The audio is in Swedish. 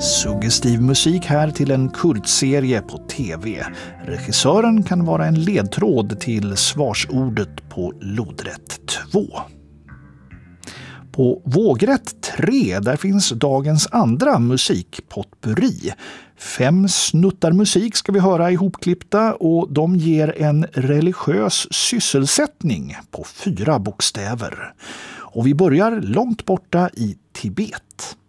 Suggestiv musik här till en kultserie på tv. Regissören kan vara en ledtråd till svarsordet på lodrätt 2. På vågrätt 3 där finns dagens andra musikpotpurri. 5 snuttar musik ska vi höra ihopklippta och de ger en religiös sysselsättning på 4 bokstäver. Och vi börjar långt borta i Tibet.